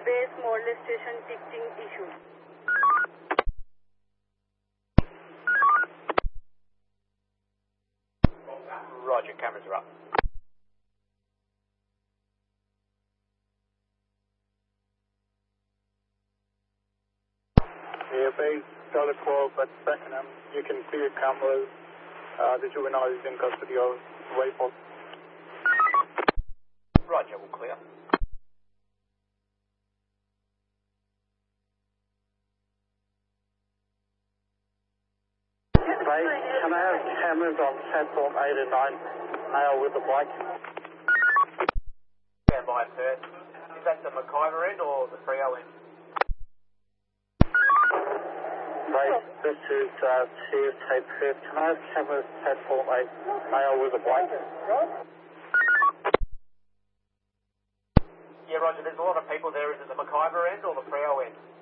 base molestation ticketing issued. Roger, cameras are up. Yeah, base Charlie 12 at Beckenham. You can see your cameras. The juvenile is in custody of Wayport. Roger, all clear. Base, can I have cameras on platform 8 and 9, male with a bike? Stand by, sir. Is that the McIver end or the Freo end? Base, this is TSA Perth. Can I have cameras platform 8, male with a bike? Yeah, Roger, there's a lot of people there. Is it the McIver end or the Freo end?